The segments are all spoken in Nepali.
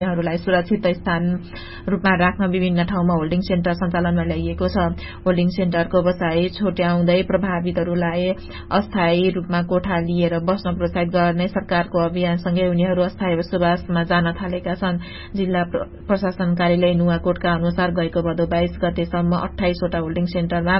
हरूलाई सुरक्षित स्थान रूपमा राख्न विभिन्न ठाउँमा होल्डिङ सेन्टर सञ्चालनमा ल्याइएको छ। होल्डिङ सेन्टरको बसाई छुट्याउँदै प्रभावितहरूलाई अस्थायी रूपमा कोठा लिएर बस्न प्रोत्साहित गर्ने सरकारको अभियानसँगै उनीहरू अस्थायी बसोबासमा जान थालेका छन्। जिल्ला प्रशासन कार्यालय नुवाकोटका अनुसार गएको भदौ 22 गतेसम्म 28 वटा होल्डिङ सेन्टरमा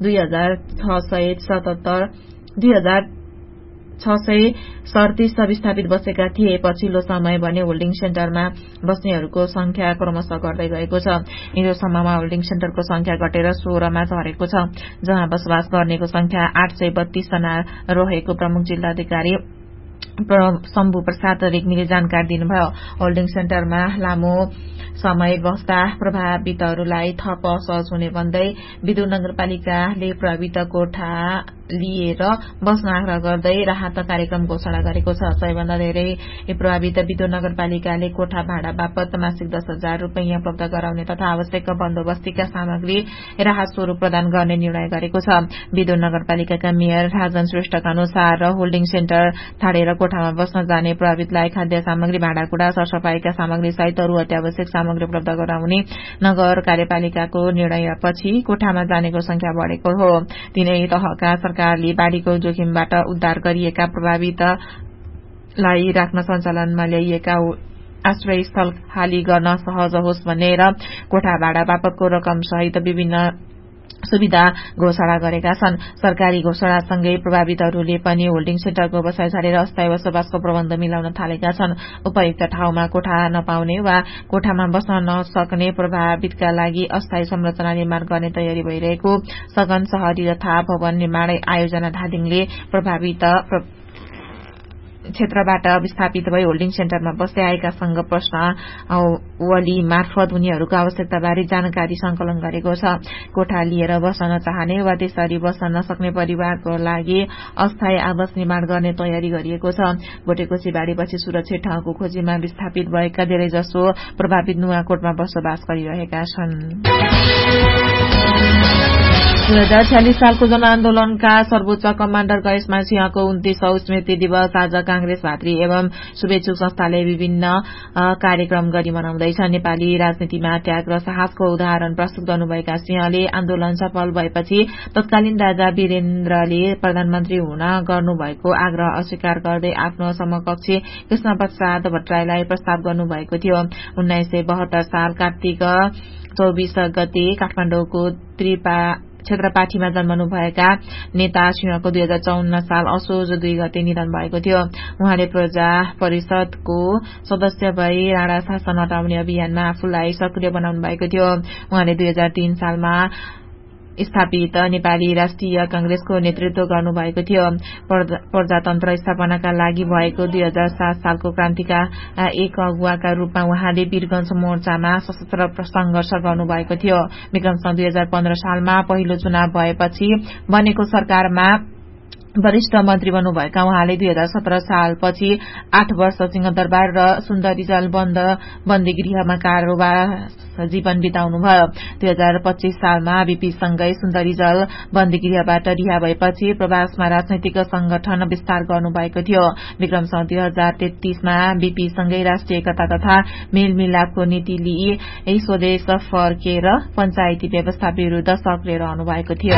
2637 विस्थापित बसेका थिए। पछिल्लो समय भने होल्डिङ सेन्टरमा बस्नेहरूको संख्या क्रमशः घट्दै गएको छ। हिजोसम्ममा होल्डिङ सेन्टरको संख्या घटेर 16 मा झरेको छ, जहाँ बसोबास गर्नेको संख्या 832 जना रहेको प्रमुख जिल्लाधिकारी शम्भु प्रसाद रेग्मीले जानकारी दिनुभयो। होल्डिङ सेन्टरमा लामो समय बस्दा प्रभावितहरूलाई थप असहज हुने भन्दै विदुर नगरपालिकाले प्रभावित कोठा लिएर बस्न आग्रह गर्दै राहत कार्यक्रम घोषणा गरेको छ। सबैभन्दा धेरै प्रभावित विदुर नगरपालिकाले कोठा भाडा बापत मासिक 10,000 रूपैयाँ उपलब्ध गराउने तथा आवश्यक बन्दोबस्तीका सामग्री राहत स्वरूप प्रदान गर्ने निर्णय गरेको छ। विदुर नगरपालिकाका मेयर राजन श्रेष्ठका अनुसार होल्डिङ सेन्टर छाडेर कोठामा बस्न जाने प्रभावितलाई खाद्य सामग्री, भाँडाकुँडा, सरसफाईका सामग्री सहित अरू अत्यावश्यक सामग्री उपलब्ध गराउने नगर कार्यपालिकाको निर्णयपछि कोठामा जानेको संख्या बढ़ेको हो। तीनै तहका सरकारले बाढ़ीको जोखिमबाट उद्धार गरिएका प्रभावितलाई राख्न सञ्चालनमा ल्याइएका आश्रय स्थल खाली गर्न सहज होस् भनेर कोठा भाडा बापतको रकम सहित विभिन्न सुविधा घोषणा गरेका छन्। सरकारी घोषणासँगै प्रभावितहरूले पनि होल्डिङ सेन्टरको बसाई छाडेर अस्थायी बसोबासको प्रबन्ध मिलाउन थालेका छन्। उपयुक्त ठाउँमा कोठा नपाउने वा कोठामा बस्न नसक्ने प्रभावितका लागि अस्थायी संरचना निर्माण गर्ने तयारी भइरहेको सघन शहरी तथा भवन निर्माण आयोजना धादिङले प्रभावित क्षेत्रबाट विस्थापित भई होल्डिङ सेन्टरमा बस्दै आएका संघ प्रश्नावली मार्फत उनीहरूको आवश्यकताबारे जानकारी संकलन गरेको छ। कोठा लिएर बस्न नचाहने वा त्यसरी बस्न नसक्ने परिवारको लागि अस्थायी आवास निर्माण गर्ने तयारी गरिएको छ। भोटेकोशी बाढ़ीपछि सुरक्षित ठाउँको खोजीमा विस्थापित भएका धेरैजसो प्रभावित नुवाकोटमा बसोबास गरिरहेका छन्। 2046 सालको जनआन्दोलनका सर्वोच्च कमाण्डर गणेशमान सिंहको 29औं स्मृति दिवस आज कांग्रेस भातृ एवं शुभेच्छुक संस्थाले विभिन्न कार्यक्रम गरी मनाउँदैछ। नेपाली राजनीतिमा त्याग र साहसको उदाहरण प्रस्तुत गर्नुभएका सिंहले आन्दोलन सफल भएपछि तत्कालीन राजा वीरेन्द्रले प्रधानमन्त्री हुन गर्नुभएको आग्रह अस्वीकार गर्दै आफ्नो समकक्षी कृष्ण प्रसाद भट्टराईलाई प्रस्ताव गर्नुभएको थियो। 1972 साल कार्तिक 24 गते काठमाडौँको क्षेत्रपाठीमा जन्मनुभएका नेता सिंहको 2054 साल असोज 2 गते निधन भएको थियो। उहाँले प्रजा परिषदको सदस्य भई राणा शासन हटाउने अभियानमा आफूलाई सक्रिय बनाउनु भएको थियो। उहाँले 2003 सालमा स्थापित नेपाली राष्ट्रिय कांग्रेसको नेतृत्व गर्नुभएको थियो। प्रजातन्त्र स्थापनाका लागि भएको 2007 सालको क्रान्तिका एक अगुवाका रूपमा उहाँले वीरगंज मोर्चामा सशस्त्र संघर्ष गर्नुभएको थियो। विक्रमसँग 2015 सालमा पहिलो चुनाव भएपछि बनेको सरकारमा वरिष्ठ मन्त्री बन्नुभएका उहाँले 2017 सालपछि 8 वर्ष सिंहदरबार र सुन्दरीजल बन्दीगृहमा कारावास जीवन बिताउनुभयो। 2025 सालमा बीपीसँगै सुन्दरीजल बन्दीगृहबाट रिहा भएपछि प्रवासमा राजनैतिक संगठन विस्तार गर्नुभएको थियो। विक्रमसँग 2033 मा बीपीसँगै राष्ट्रिय एकता तथा मेलमिलापको नीति लिई स्वदेश फर्केर पञ्चायती व्यवस्था विरूद्ध सक्रिय रहनुभएको थियो।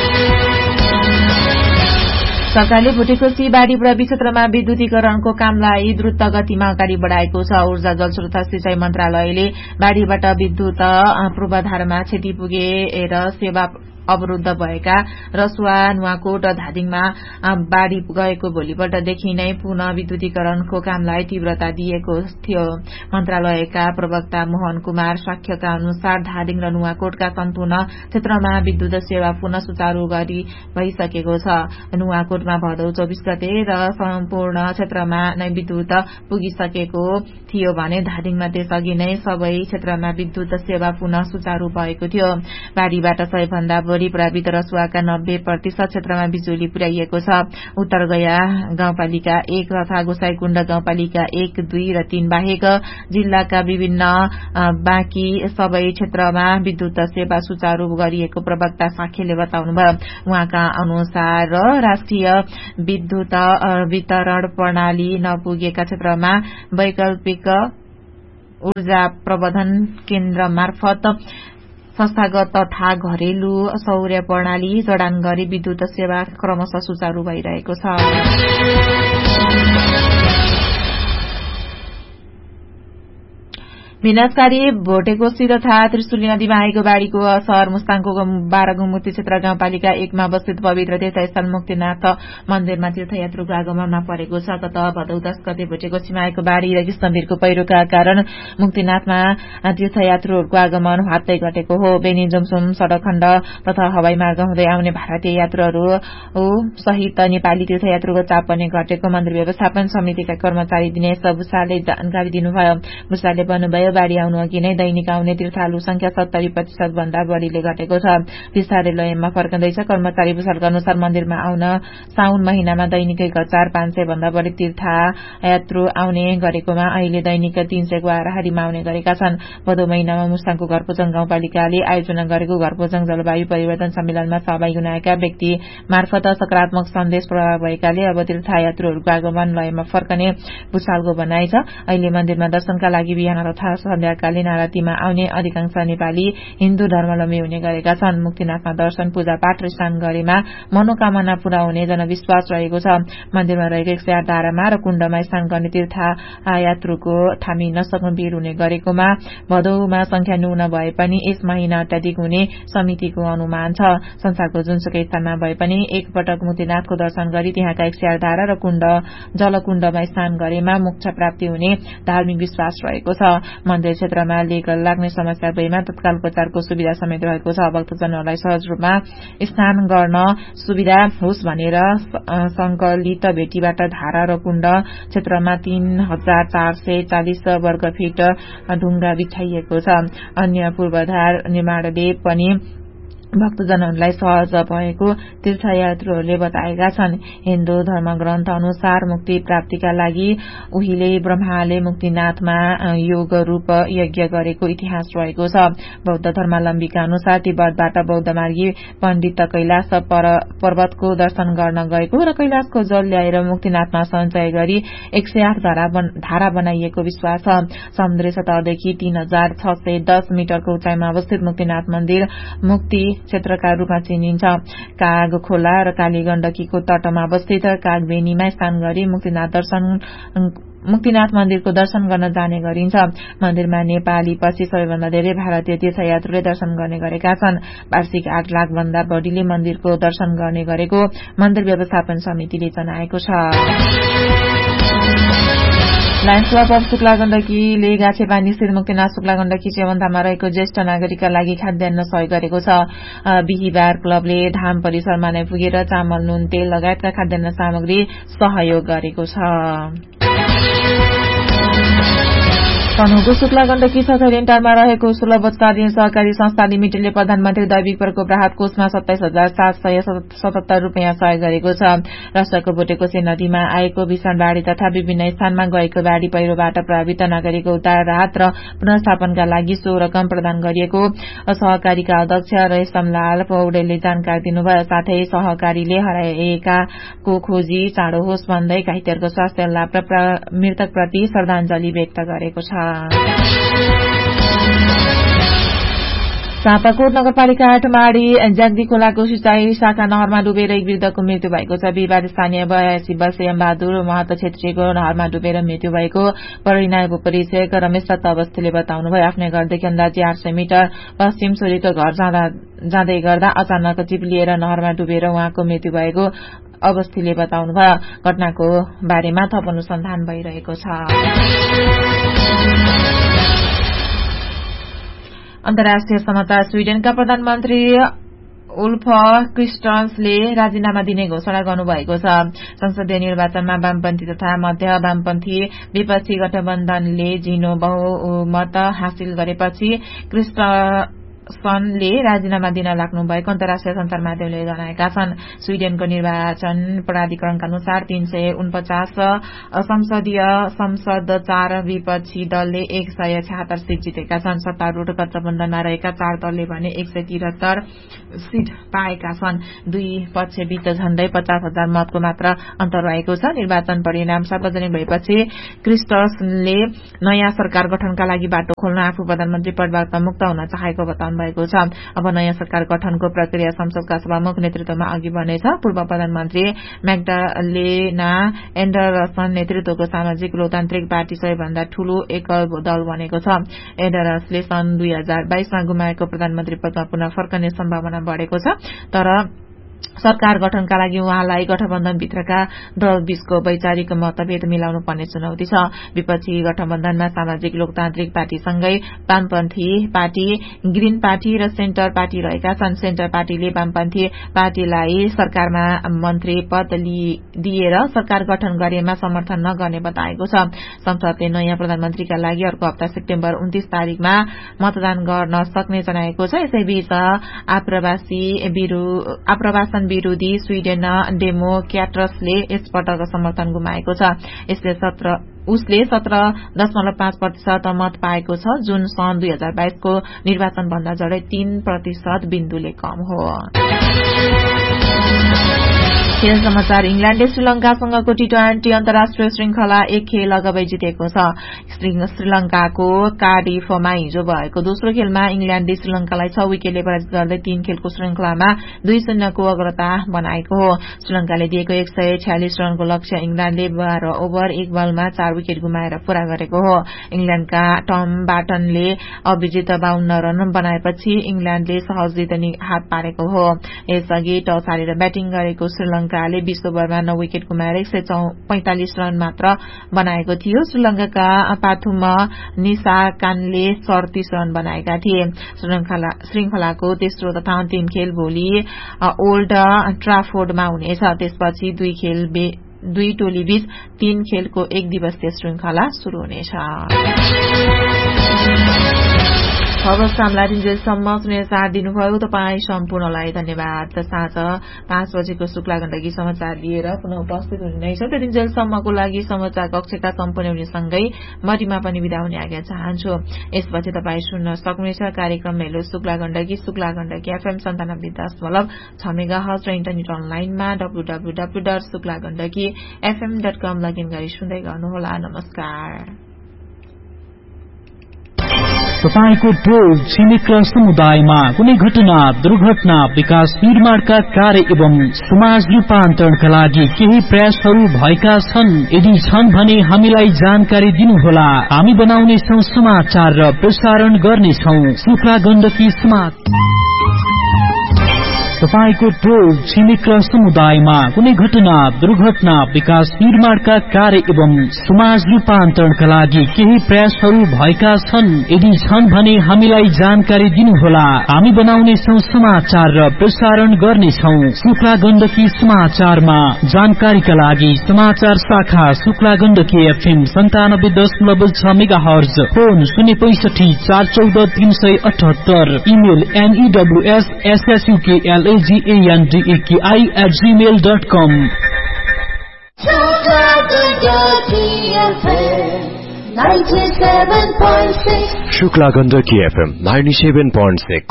सरकारले भोटेकोशी बाढ़ी प्रभावित क्षेत्रमा विद्युतीकरणको कामलाई द्रुत गतिमा अगाडि बढ़ाएको छ। ऊर्जा जलस्रोत सिंचाई मन्त्रालयले बाढ़ीबाट विद्युत पूर्वाधारमा क्षति पुगेर सेवा अवरुद्ध भएका रसुवा, नुवाकोट र धादिङमा बाढ़ी गएको भोलिपल्टदेखि नै पुनः विद्युतीकरणको कामलाई तीव्रता दिएको थियो। मन्त्रालयका प्रवक्ता मोहन कुमार साक्यका अनुसार धादिङ र नुवाकोटका सम्पूर्ण क्षेत्रमा विद्युत सेवा पुनः सुचारू गरी भइसकेको छ। नुवाकोटमा भदौ 24 गते र सम्पूर्ण क्षेत्रमा नै विद्युत पुगिसकेको थियो भने धादिङमा त्यसअघि नै सबै क्षेत्रमा विद्युत सेवा पुनः सुचारू भएको थियो। बाढ़ीबाट सबैभन्दा बढी प्रभावित रसुवाका 90% क्षेत्रमा बिजुली पुर्याइएको छ। उत्तर गया गाउँपालिका 1 तथा गोसाईकुण्ड गाउँपालिका 1, 2 र 3 बाहेक जिल्लाका विभिन्न बाँकी सबै क्षेत्रमा विद्युत सेवा सुचारू गरिएको प्रवक्ता साक्यले बताउनुभयो। उहाँका अनुसार राष्ट्रिय विद्युत वितरण प्रणाली नपुगेका क्षेत्रमा वैकल्पिक ऊर्जा प्रबन्धन केन्द्र मार्फत संस्थागत तथा घरेलु सौर्य प्रणाली जडान गरी विद्युत सेवा क्रमशः सुचारू भइरहेको छ। विनाशकारी भोटेकोशी तथा त्रिशुली नदीमा आएको बाढ़ीको असर मुस्ताङको 12 गुमुती क्षेत्र गाउँपालिका 1 मा अवस्थित पवित्र तीर्थस्थल मुक्तिनाथ मन्दिरमा तीर्थयात्रुको आगमनमा परेको छ। गत भदौ 10 गते भोटेकोशीमा आएको बाढ़ी र कृष्णवीरको पहिरोका कारण मुक्तिनाथमा तीर्थयात्रुहरूको आगमन हत्तै घटेको हो। बेनी जुमसुम सड़क खण्ड तथा हवाई मार्ग हुँदै आउने भारतीय यात्रुहरू सहित नेपाली तीर्थयात्रुको चाप पनि घटेको मन्दिर व्यवस्थापन समितिका कर्मचारी दिनेश भूषालले जानकारी दिनुभयो। भूषालले भन्नुभयो, बाढ़ी आउनु अघि नै दैनिक आउने तीर्थालु संख्या 70% भन्दा बढ़ीले घटेको छ। बिस्तारै लयमा फर्कँदैछ। कर्मचारी भूषालका अनुसार मन्दिरमा आउन साउन महिनामा दैनिकै 400-500 भन्दा बढ़ी तीर्थयात्रु आउने गरेकोमा अहिले दैनिक 300 को हाराहारीमा आउने गरेका छन्। भदौ महिनामा मुस्ताङको घरपोजङ गाउँपालिकाले आयोजना गरेको घरपोजङ जलवायु परिवर्तन सम्मेलनमा सहभागी हुन आएका व्यक्ति मार्फत सकारात्मक सन्देश प्रभाव भएकाले अब तीर्थयात्रुहरूको आगमन लयमा फर्कने भूषालको भनाइ छ। अहिले मन्दिरमा दर्शनका लागि बिहान तथा सन्ध्याकालीन आरतीमा आउने अधिकांश नेपाली हिन्दू धर्मावलम्बी हुने गरेका छन्। मुक्तिनाथमा दर्शन पूजापाठ र स्नान गरेमा मनोकामना पूरा हुने जनविश्वास रहेको छ। मन्दिरमा रहेको 108 धारामा र कुण्डमा स्नान गर्ने तीर्थयात्रुको थामी नसक्नु भीड़ हुने गरेकोमा भदौमा संख्या न्यून भए पनि यस महिना अत्याधिक हुने समितिको अनुमान छ। संसारको जुनसुकै स्थानमा भए पनि एकपटक मुक्तिनाथको दर्शन गरी त्यहाँका 108 धारा र जलकुण्डमा स्नान गरेमा मोक्ष प्राप्ति हुने धार्मिक विश्वास रहेको छ। मन्दिर क्षेत्रमा लेक लाग्ने समस्या भएमा तत्काल उपचारको सुविधा समेत रहेको छ। भक्तजनहरूलाई सहज रूपमा स्नान गर्न सुविधा होस् भनेर संकलित भेटीबाट धारा र कुण्ड क्षेत्रमा 3440 वर्ग फिट ढुङ्गा बिछाइएको छ। अन्य पूर्वाधार निर्माणले पनि भक्तजनहरूलाई सहज भएको तीर्थयात्रुहरूले बताएका छन्। हिन्दू धर्मग्रन्थ अनुसार मुक्ति प्राप्तिका लागि उहिले ब्रह्माले मुक्तिनाथमा योग रूप यज्ञ गरेको इतिहास रहेको छ। बौद्ध धर्मावलम्बीका अनुसार तिब्बतबाट बौद्ध मार्गी पण्डित कैलाश पर्वतको दर्शन गर्न गएको र कैलाशको जल ल्याएर मुक्तिनाथमा सञ्चय गरी 108 धारा बनाइएको विश्वास छ। समुद्री सतहदेखि 3610 मिटरको उचाइमा अवस्थित मुक्तिनाथ मन्दिर मुक्ति क्षेत्रका रूपमा चिनिन्छ। काग खोला र काली गण्डकीको तटमा अवस्थित कागबेनीमा स्नान गरी मुक्तिनाथ मन्दिरको दर्शन गर्न जाने गरिन्छ। मन्दिरमा नेपाली पछि सबैभन्दा धेरै भारतीय तीर्थयात्रुले दर्शन गर्ने गरेका छन्। वार्षिक 8 लाख भन्दा बढ़ीले मन्दिरको दर्शन गर्ने गरेको मन्दिर व्यवस्थापन समितिले जनाएको छ। लायन्स क्लब अफ शुक्ला गण्डकीले गाछेपानी स्थित मुक्तिनाथ शुक्ला गण्डकी चेवन्तामा रहेको ज्येष्ठ नागरिकका लागि खाद्यान्न सहयोग गरेको छ। बिहिबार क्लबले धाम परिसरमा नै पुगेर चामल, नुन, तेल लगायतका खाद्यान्न सामग्री सहयोग गरेको छ। तनहुँको शुक्ला गण्डकी सखैरेन्टारमा रहेको सुलभोत्तर ऋण सहकारी संस्था लिमिटेडले प्रधानमन्त्री दैविक प्रकोप राहत कोषमा 27,777 रूपियाँ सहयोग गरेको छ। राष्ट्रको भोटेकोशी नदीमा आएको भीषण बाढ़ी तथा विभिन्न स्थानमा गएको बाढ़ी पहिरोबाट प्रभावित नागरिकको उद्धार, राहत र पुनर्स्थापनका लागि सो रकम प्रदान गरिएको सहकारीका अध्यक्ष रेशमलाल पौडेलले जानकारी दिनुभयो। साथै सहकारीले हराएकाको खोजी चाँडो होस् भन्दै घाइतेहरूको स्वास्थ्य लाभ र मृतकप्रति श्रद्धाञ्जली व्यक्त गरेको छ। चापाकोट नगरपालिका 8 माडी ज्याग्दी खोलाको सिंचाई शाखा नहरमा डुबेर एक वृद्धको मृत्यु भएको छ। बिहिबार स्थानीय 82 वर्षीय बहादुर महतो छेत्रीको नहरमा डुबेर मृत्यु भएको परिणाम उपरीक्षक रमेश दत्त अवस्थीले बताउनुभयो। आफ्नै घरदेखि अन्दाजी 800 मिटर पश्चिम सूर्यको घर जाँदै गर्दा अचानक चिप्लिएर नहरमा डुबेर उहाँको मृत्यु भएको अवस्थीले बताउनुभयो। घटनाको बारेमा थप अनुसन्धान भइरहेको छ। अन्तर्राष्ट्रिय समाचार। स्वीडेनका प्रधानमन्त्री उल्फ क्रिस्टन्सले राजीनामा दिने घोषणा गर्नुभएको छ। संसदीय निर्वाचनमा वामपन्थी तथा मध्य वामपन्थी विपक्षी गठबन्धनले झिनो बहुमत हासिल गरेपछि सनले राजीनामा दिन लाग्नु भएको अन्तर्राष्ट्रिय सञ्चार माध्यमले जनाएका छन्। स्वीडेनको निर्वाचन प्राधिकरणका अनुसार 349 संसदीय संसद 4 विपक्षी दलले 176 सीट जितेका छन्। सत्तारूढ़ गठबन्धनमा रहेका 4 दलले भने 173 सीट पाएका छन्। दुई पक्षबीच झण्डै 50,000 मतको मात्र अन्तर रहेको छ। निर्वाचन परिणाम सार्वजनिक भएपछि क्रिस्टसले नयाँ सरकार गठनका लागि बाटो खोल्न आफू प्रधानमन्त्री पदबाट मुक्त हुन चाहेको बताउनु भएको छ। अब नयाँ सरकार गठनको प्रक्रिया संसदका सभामुख नेतृत्वमा अघि बढ्नेछ। पूर्व प्रधानमन्त्री म्याग्डालेना एन्डरसन नेतृत्वको सामाजिक लोकतान्त्रिक पार्टी सबैभन्दा ठूलो एकल दल बनेको छ। एन्डरसले सन् 2022 मा गुमाएको प्रधानमन्त्री पदमा पुनः फर्कने सम्भावना बढ़ेको छ। तर सरकार गठनका लागि उहाँलाई गठबन्धनभित्रका दलबीचको वैचारिक मतभेद मिलाउनु पर्ने चुनौती छ। विपक्षी गठबन्धनमा सामाजिक लोकतान्त्रिक पार्टीसँगै वामपन्थी पार्टी, ग्रीन पार्टी र सेन्टर पार्टी रहेका छन्। सेन्टर पार्टीले वामपन्थी पार्टीलाई सरकारमा मन्त्री पद दिएर सरकार गठन गरेमा समर्थन नगर्ने बताएको छ। संसदले नयाँ प्रधानमन्त्रीका लागि अर्को हप्ता सेप्टेम्बर 29 तारिकमा मतदान गर्न सक्ने जनाएको छ। यसैबीच आप्रवासन विरोधी स्वीडेन डेमोक्र्याट्सले यसपटक समर्थन गुमाएको छ। उसले 17.5% मत पाएको छ, जुन सन् 2022 को निर्वाचन भन्दा झण्डै 3% बिन्दुले कम हो। खेल समाचार। इंग्ल्याण्डले श्रीलंकासँगको टी20 अन्तर्राष्ट्रिय श्रृंखला 1 खेल अगावै जितेको छ। श्रीलंकाको कार्डिफमा हिजो भएको दोस्रो खेलमा इंग्ल्याण्डले श्रीलंकालाई 6 विकेटले पराजित गर्दै 3 खेलको श्रृंखलामा 2-0 को अग्रता बनाएको हो। श्रीलंकाले दिएको 146 रनको लक्ष्य इंग्ल्याण्डले 12 ओभर 1 बलमा 4 विकेट गुमाएर पूरा गरेको हो। इंग्ल्याण्डका टम बाटनले अभिजित 52 रन बनाएपछि इंग्ल्याण्डले सहज जित्ने हात पारेको हो। यसअघि टस हारेर ब्याटिङ गरेको श्रीलंकाले 20 ओभरमा 9 विकेट गुमाएर 145 रन मात्र बनाएको थियो। श्रीलंकाका पाथुम निसाकानले 37 रन बनाएका थिए। श्रृंखलाको तेस्रो तथा अन्तिम खेल भोलि ओल्ड ट्राफोर्डमा हुनेछ। त्यसपछि दुई टोलीबीच 3 खेलको 1 दिवसीय श्रृंखला शुरू हुनेछ। खबर सामलाइन्जेलसम्म सुने साथ दिनुभयो। तपाईँ सम्पूर्णलाई धन्यवाद। साँझ 5 बजेको शुक्ला गण्डकी समाचार लिएर पुनः उपस्थित हुने छ। त्यतिन्जेलसम्मको लागि समाचार कक्षका सम्पूर्ण हुनेसँगै मरिमा पनि बिदा हुने आज्ञा चाहन्छु। यसपछि तपाईँ सुन्न सक्नुहुनेछ कार्यक्रम hello Shukla Gandaki FM 97.6 megahertz र इन्टरनेट अनलाइनमा www.शुक्लागण्डकीfm.com लगइन गरी सुन्दै गर्नुहोला। नमस्कार। तपाईको टोल छिमेक र समुदायमा कुनै घटना, दुर्घटना, विकास निर्माणका कार्य एवं समाज रूपान्तरणका लागि केही प्रयासहरू भएका छन्? यदि छन् भने हामीलाई जानकारी दिनुहोला। हामी बनाउनेछौं समाचार र प्रसारण गर्नेछौं। शुक्ला गण्डकी समाज। तपाईको टोल छिमेक र समुदायमा कुनै घटना, दुर्घटना, विकास निर्माणका कार्य एवं समाज रूपान्तरणका लागि केही प्रयासहरू भएका छन्? यदि छन् भने हामीलाई जानकारी दिनुहोला। हामी बनाउनेछौं समाचार र प्रसारण गर्नेछौं। शुक्ला गण्डकी समाचारमा जानकारीका लागि समाचार शाखा Shukla Gandaki FM 97.6 megahertz, phone 065 414 378, email news@gmail.com। Shukla Gandaki FM 97.6।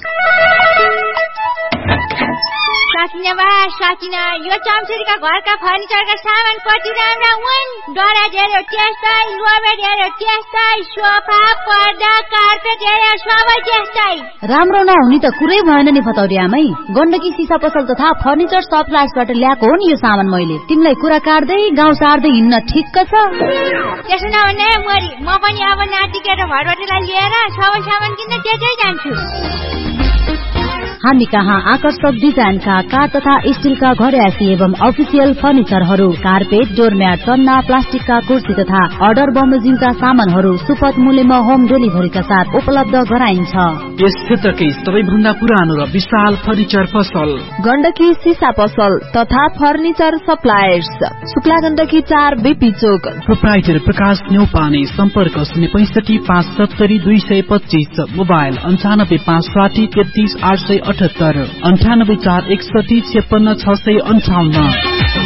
साकिना यो चम्चुरीका घरका फर्निचरका सामान कति राम्रा हुन्। डरा हेर्यो त्यस्तै, लोबेट हेर्यो त्यस्तै, सोफा, पर्दा, कार्पेट हेर्यो सबै त्यस्तै। राम्रो नहुने त कुरै भएन नि भतौरी आमै। गण्डकी सिसा पसल तथा फर्निचर सप्लायर्सबाट ल्याएको हो नि यो सामान मैले। तिमीलाई कुरा काट्दै गाउँ सार्दै हिँड्न ठिक्क छ। त्यसो नहुने मरी, म पनि अब नातिके र भरबटीलाई लिएर सबै सामान किन्न त्यतै जान्छु। हामी कहाँ आकर्षक डिजाइनका काठ तथा स्टीलका घरयासी एवं अफिसियल फर्निचरहरू, कार्पेट, डोरम्याट, सन्ना, प्लास्टिकका कुर्सी तथा अर्डर बमोजिमका सामानहरू सुपथ मूल्यमा होम डेलिभरीका साथ उपलब्ध गराइन्छ। यस क्षेत्रकै सबैभन्दा पुरानो र विशाल फर्निचर पसल गण्डकी सिसा पसल तथा furniture suppliers, Shukla Gandaki 4 BP चोक। प्रोप्राइटर प्रकाश न्यौपाने, सम्पर्क 065 570 225, मोबाइल 95 560 33 878, 98 4 61 56 658।